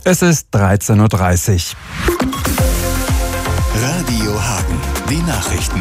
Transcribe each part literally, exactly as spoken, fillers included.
Es ist dreizehn Uhr dreißig. Radio Hagen, die Nachrichten.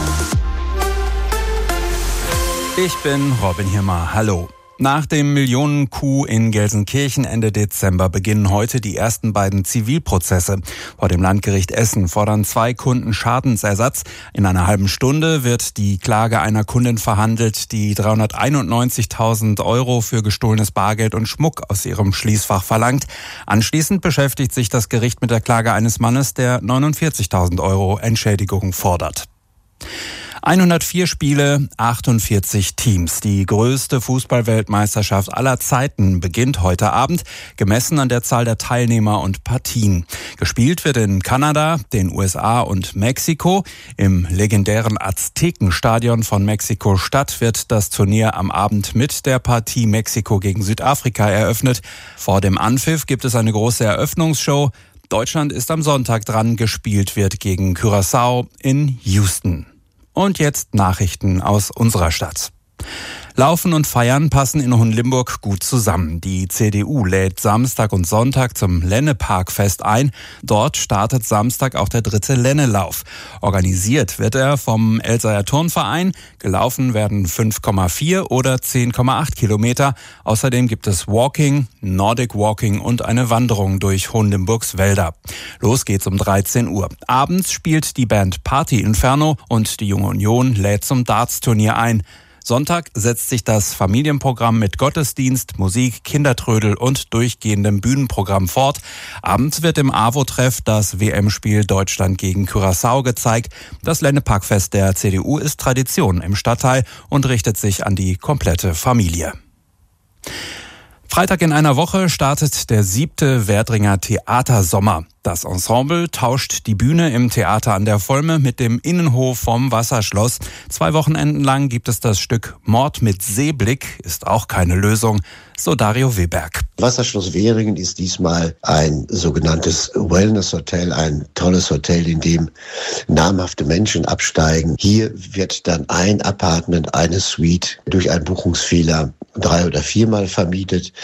Ich bin Robin Hirmer. Hallo. Nach dem Millionen-Coup in Gelsenkirchen Ende Dezember beginnen heute die ersten beiden Zivilprozesse. Vor dem Landgericht Essen fordern zwei Kunden Schadensersatz. In einer halben Stunde wird die Klage einer Kundin verhandelt, die dreihunderteinundneunzigtausend Euro für gestohlenes Bargeld und Schmuck aus ihrem Schließfach verlangt. Anschließend beschäftigt sich das Gericht mit der Klage eines Mannes, der neunundvierzigtausend Euro Entschädigung fordert. hundertvier Spiele, achtundvierzig Teams. Die größte Fußballweltmeisterschaft aller Zeiten beginnt heute Abend, gemessen an der Zahl der Teilnehmer und Partien. Gespielt wird in Kanada, den U S A und Mexiko. Im legendären Aztekenstadion von Mexiko-Stadt wird das Turnier am Abend mit der Partie Mexiko gegen Südafrika eröffnet. Vor dem Anpfiff gibt es eine große Eröffnungsshow. Deutschland ist am Sonntag dran, gespielt wird gegen Curaçao in Houston. Und jetzt Nachrichten aus unserer Stadt. Laufen und Feiern passen in Hohenlimburg gut zusammen. Die C D U lädt Samstag und Sonntag zum Lenneparkfest ein. Dort startet Samstag auch der dritte Lennelauf. Organisiert wird er vom Elsaer Turnverein. Gelaufen werden fünf Komma vier oder zehn Komma acht Kilometer. Außerdem gibt es Walking, Nordic Walking und eine Wanderung durch Hohenlimburgs Wälder. Los geht's um dreizehn Uhr. Abends spielt die Band Party Inferno und die Junge Union lädt zum Darts-Turnier ein. Sonntag setzt sich das Familienprogramm mit Gottesdienst, Musik, Kindertrödel und durchgehendem Bühnenprogramm fort. Abends wird im AWO-Treff das W M-Spiel Deutschland gegen Curaçao gezeigt. Das Lenneparkfest der C D U ist Tradition im Stadtteil und richtet sich an die komplette Familie. Freitag in einer Woche startet der siebte Wärdringer Theatersommer. Das Ensemble tauscht die Bühne im Theater an der Volme mit dem Innenhof vom Wasserschloss. Zwei Wochenenden lang gibt es das Stück Mord mit Seeblick, ist auch keine Lösung, so Dario Weberg. Wasserschloss Währingen ist diesmal ein sogenanntes Wellness-Hotel, ein tolles Hotel, in dem namhafte Menschen absteigen. Hier wird dann ein Apartment, eine Suite durch einen Buchungsfehler drei- oder viermal vermietet.